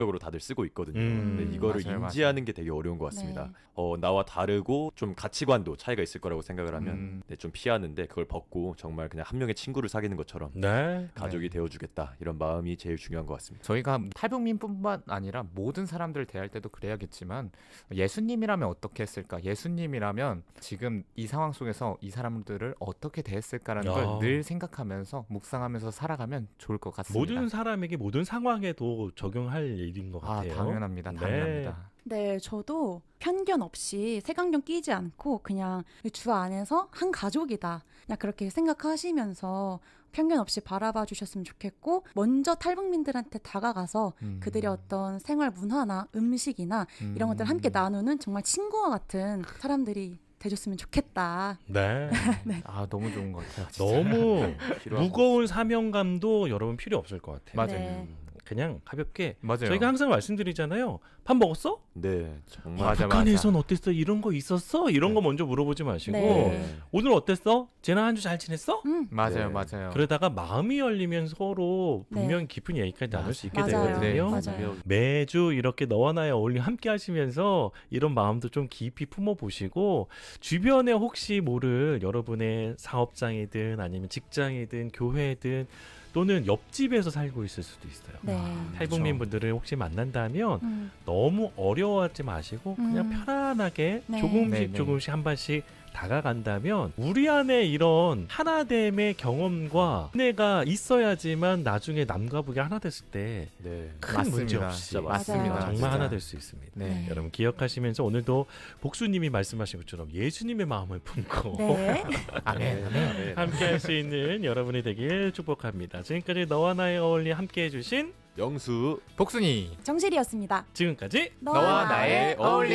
적으로 다들 쓰고 있거든요. 근데 이거를 맞아요, 인지하는 게 되게 어려운 것 같습니다. 나와 다르고 좀 가치관도 차이가 있을 거라고 생각을 하면 좀 피하는데 그걸 벗고 정말 그냥 한 명의 친구를 사귀는 것처럼 가족이 되어주겠다 이런 마음이 제일 중요한 것 같습니다. 저희가 탈북민뿐만 아니라 모든 사람들 대할 때도 그래야겠지만 예수님이라면 어떻게 했을까? 예수님이라면 지금 이 상황 속에서 이 사람들을 어떻게 대했을까라는 걸 늘 생각하면서 묵상하면서 살아가면 좋을 것 같습니다. 모든 사람에게 모든 상황에도 적용할 일인 것 같아요. 당연합니다. 당연합니다. 네, 저도 편견 없이 색안경 끼지 않고 그냥 주 안에서 한 가족이다. 그냥 그렇게 생각하시면서 편견 없이 바라봐 주셨으면 좋겠고 먼저 탈북민들한테 다가가서 그들의 어떤 생활 문화나 음식이나 이런 것들을 함께 나누는 정말 친구와 같은 사람들이 돼줬으면 좋겠다. 네. 네. 너무 좋은 것 같아요. 진짜. 너무 무거운 사명감도 여러분 필요 없을 것 같아요. 맞아요. 네. 그냥 가볍게 맞아요. 저희가 항상 말씀드리잖아요. 밥 먹었어? 네, 정말 맞아. 북한에선 어땠어? 이런 거 있었어? 이런 거 먼저 물어보지 마시고 네. 오늘 어땠어? 쟤는 한 주 잘 지냈어? 맞아요. 네. 맞아요. 그러다가 마음이 열리면 서로 분명 깊은 얘기까지 나눌 수 있게 맞아요. 되거든요. 맞아요. 매주 이렇게 너와 나의 어울림 함께 하시면서 이런 마음도 좀 깊이 품어보시고 주변에 혹시 모를 여러분의 사업장이든 아니면 직장이든 교회든 또는 옆집에서 살고 있을 수도 있어요. 네. 탈북민 분들을 혹시 만난다면 너무 어려워하지 마시고 그냥 편안하게 네. 조금씩 조금씩 한 번씩 다가간다면 우리 안에 이런 하나됨의 경험과 은혜가 있어야지만 나중에 남과 북이 하나 됐을 때 큰 맞습니다. 문제 없이 진짜 맞습니다. 정말 진짜. 하나 될 수 있습니다. 네. 여러분 기억하시면서 오늘도 복수님이 말씀하신 것처럼 예수님의 마음을 품고 네. 아멘. 함께 할 수 있는 여러분이 되길 축복합니다. 지금까지 너와 나의 어울림 함께 해주신 영수 복순이 정실이었습니다. 지금까지 너와 나의 어울림.